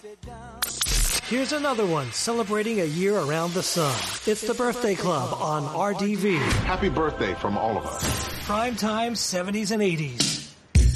Here's another one celebrating a year around the sun. It's the Birthday Club on RDV. Happy birthday from all of us. Primetime 70s and 80s.